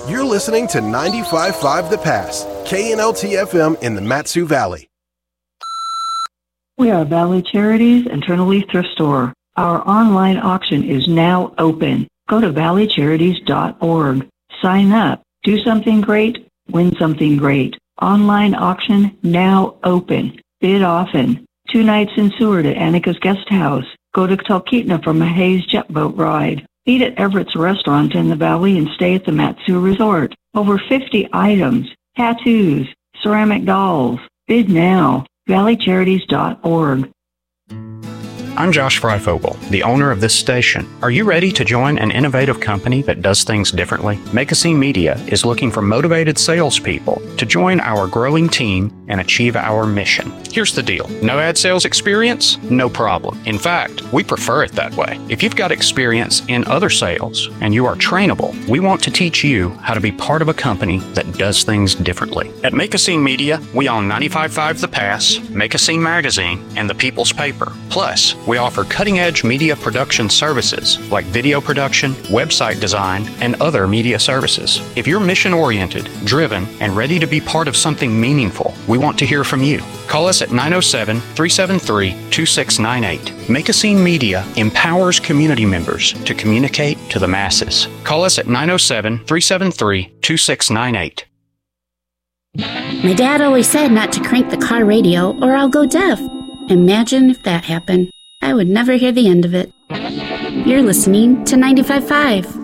You're listening to 95.5 The Pass, KNLT-FM in the Mat-Su Valley. We are Valley Charities and Trinity Thrift Store. Our online auction is now open. Go to valleycharities.org. Sign up. Do something great. Win something great. Online auction now open. Bid often. 2 nights in Seward at Annika's Guest House. Go to Talkeetna for Mahays jet boat ride. Eat at Everett's Restaurant in the Valley and stay at the Mat-Su Resort. Over 50 items. Tattoos. Ceramic dolls. Bid now. valleycharities.org. I'm Josh Freifogel, the owner of this station. Are you ready to join an innovative company that does things differently? Make a Scene Media is looking for motivated salespeople to join our growing team and achieve our mission. Here's the deal. No ad sales experience? No problem. In fact, we prefer it that way. If you've got experience in other sales and you are trainable, we want to teach you how to be part of a company that does things differently. At Make a Scene Media, we own 95.5 The Pass, Make a Scene Magazine, and The People's Paper. Plus, we offer cutting-edge media production services like video production, website design, and other media services. If you're mission-oriented, driven, and ready to be part of something meaningful, we want to hear from you. Call us at 907-373-2698. Make a Scene Media empowers community members to communicate to the masses. Call us at 907-373-2698. My dad always said not to crank the car radio or I'll go deaf. Imagine if that happened. I would never hear the end of it. You're listening to 95.5.